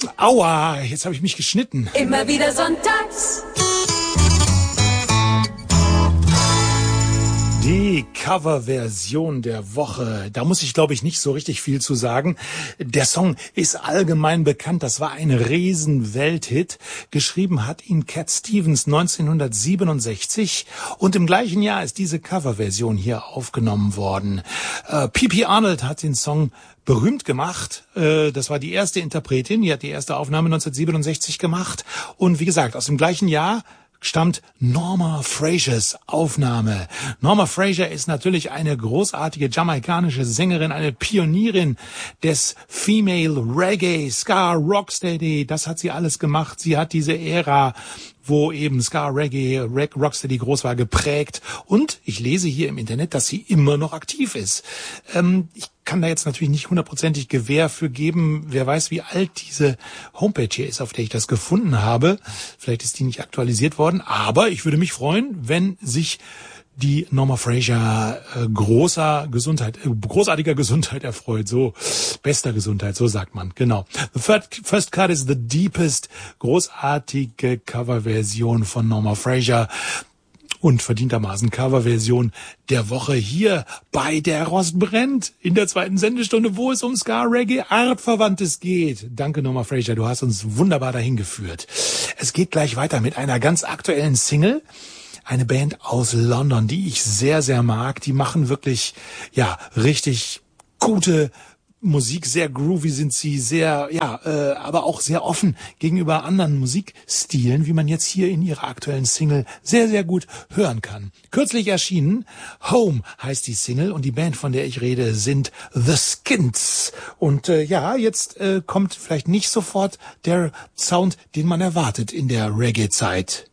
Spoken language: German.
Aua, jetzt habe ich mich geschnitten. Immer wieder sonntags. Die Coverversion der Woche, da muss ich, glaube ich, nicht so richtig viel zu sagen. Der Song ist allgemein bekannt, das war ein Riesen-Welthit. Geschrieben hat ihn Cat Stevens 1967 und im gleichen Jahr ist diese Coverversion hier aufgenommen worden. P.P. Arnold hat den Song berühmt gemacht. Das war die erste Interpretin, die hat die erste Aufnahme 1967 gemacht. Und wie gesagt, aus dem gleichen Jahr stammt Norma Frasers Aufnahme. Norma Fraser ist natürlich eine großartige jamaikanische Sängerin, eine Pionierin des Female Reggae, Ska, Rocksteady. Das hat sie alles gemacht. Sie hat diese Ära, wo eben Ska, Reggae, Rocksteady groß war, geprägt. Und ich lese hier im Internet, dass sie immer noch aktiv ist. Ich kann da jetzt natürlich nicht hundertprozentig Gewähr für geben. Wer weiß, wie alt diese Homepage hier ist, auf der ich das gefunden habe. Vielleicht ist die nicht aktualisiert worden. Aber ich würde mich freuen, wenn sich die Norma Fraser großartiger Gesundheit erfreut. So, bester Gesundheit, so sagt man. Genau. The First Cut is the deepest. Großartige Coverversion von Norma Fraser. Und verdientermaßen Coverversion der Woche hier bei Der Rost brennt in der zweiten Sendestunde, wo es um Ska, Reggae, Artverwandtes geht. Danke Norma Fraser, du hast uns wunderbar dahin geführt. Es geht gleich weiter mit einer ganz aktuellen Single. Eine Band aus London, die ich sehr, sehr mag. Die machen wirklich, ja, richtig gute Musik, sehr groovy sind sie, sehr, aber auch sehr offen gegenüber anderen Musikstilen, wie man jetzt hier in ihrer aktuellen Single sehr, sehr gut hören kann. Kürzlich erschienen, Home heißt die Single und die Band, von der ich rede, sind The Skins. Und jetzt kommt vielleicht nicht sofort der Sound, den man erwartet in der Reggae-Zeit.